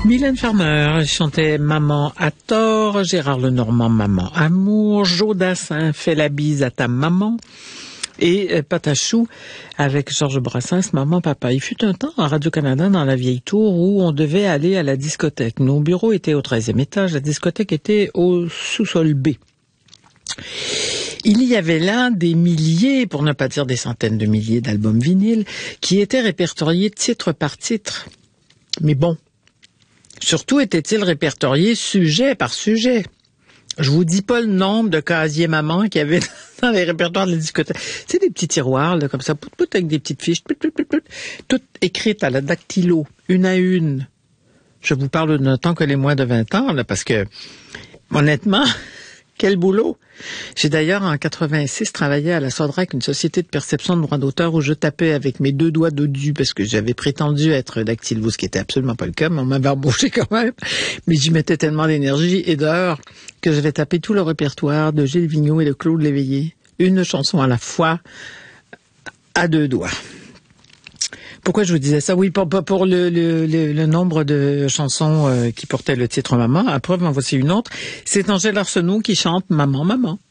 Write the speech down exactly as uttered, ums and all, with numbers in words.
Mylène Farmer chantait Maman à tort, Gérard Lenormand Maman amour, Joe Dassin fait la bise à ta maman et euh, Patachou avec Georges Brassens Maman Papa. Il fut un temps à Radio-Canada dans la vieille tour où on devait aller à la discothèque. Nos bureaux étaient au treizième étage, la discothèque était au sous-sol B. Il y avait là des milliers, pour ne pas dire des centaines de milliers d'albums vinyles qui étaient répertoriés titre par titre. Mais bon, surtout était-il répertorié sujet par sujet. Je vous dis pas le nombre de casiers maman qu'il y avait dans les répertoires de la discothèque. C'est des petits tiroirs, là, comme ça, pout, pout, avec des petites fiches, pout, pout, pout, pout, toutes écrites à la dactylo, une à une. Je vous parle d'un temps que les moins de vingt ans, là, parce que, honnêtement, quel boulot! J'ai d'ailleurs, en quatre-vingt-six, travaillé à la Sodrac, une société de perception de droits d'auteur où je tapais avec mes deux doigts dodus parce que j'avais prétendu être dactylo, ce qui était absolument pas le cas, mais on m'avait embauché quand même. Mais j'y mettais tellement d'énergie et d'heures que j'avais tapé tout le répertoire de Gilles Vigneault et de Claude Léveillé. Une chanson à la fois, à deux doigts. Pourquoi je vous disais ça? Oui, pour, pour le, le, le, le nombre de chansons euh, qui portaient le titre Maman. À preuve, en voici une autre. C'est Angèle Arsenault qui chante Maman, Maman.